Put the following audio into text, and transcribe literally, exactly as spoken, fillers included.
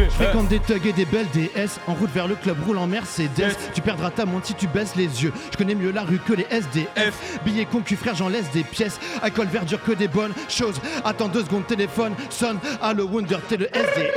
Je fréquente des thugs et des belles D S. En route vers le club, roule en Mercedes. Yes. Tu perdras ta montre si tu baisses les yeux. Je connais mieux la rue que les S D F. Billets concu frère, j'en laisse des pièces. Alcool verdure que des bonnes choses. Attends deux secondes, téléphone sonne. Allo Wonder, t'es le S D F.